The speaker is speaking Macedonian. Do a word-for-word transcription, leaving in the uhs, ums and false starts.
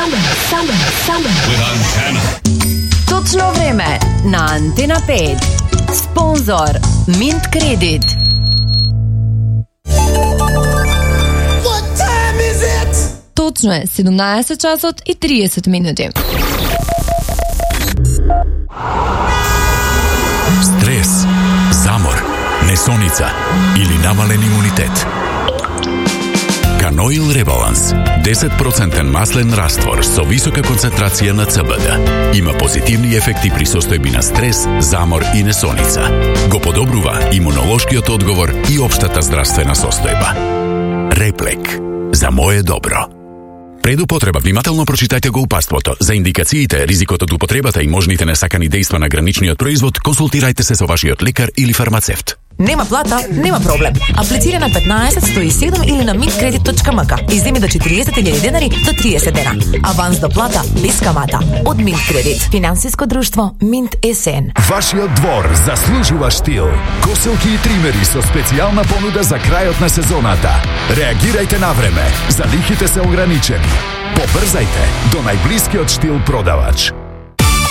Summer, summer, summer. With Antenna. Točno vreme na Antena pet. Sponzor Mint Credit. What time is it? Točno je sedemnaest časov in trideset minut. Stres, zamor, nesonica ili navalen imunitet. Canoil Rebalans, deset procenti maslen rastvor со висока концентрација на Ц Б Д. Има позитивни ефекти при состојби на стрес, замор и несоница. Го подобрува имунолошкиот одговор и општата здравствена состојба. Реплек. За моје добро. Пред употреба внимателно прочитајте го упатството. За индикациите, ризикот од употребата и можните несакани дејства на граничниот производ, консултирајте се со вашиот лекар или фармацевт. Нема плата, нема проблем. Аплицира на петнаесет сто и седум или на mint credit точка m k. Изземи до четириесет илјади денари до триесет дена. Аванс до плата без камата. Од Mint Credit. Финансиско друштво Mint ес ен. Вашиот двор заслужува штил. Коселки и тримери со специјална понуда за крајот на сезоната. Реагирајте на време. Залихите се ограничени. Побрзајте до најблискиот штил продавач.